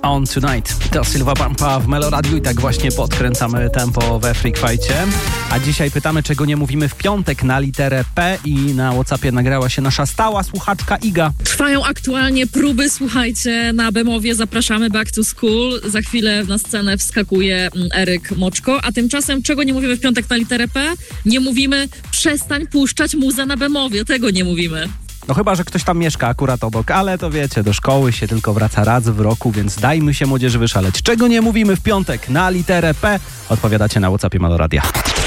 On Tonight. To Sylwa Pampa w Meloradiu i tak właśnie podkręcamy tempo we Freak Fightcie. A dzisiaj pytamy, czego nie mówimy w piątek na literę P i na WhatsAppie nagrała się nasza stała słuchaczka Iga. Trwają aktualnie próby, słuchajcie, na Bemowie. Zapraszamy Back to School. Za chwilę na scenę wskakuje Eryk Moczko. A tymczasem, czego nie mówimy w piątek na literę P? Nie mówimy przestań puszczać muzę na Bemowie. Tego nie mówimy. No chyba, że ktoś tam mieszka akurat obok, ale to wiecie, do szkoły się tylko wraca raz w roku, więc dajmy się młodzieży wyszaleć. Czego nie mówimy w piątek na literę P? Odpowiadacie na WhatsAppie Meloradia.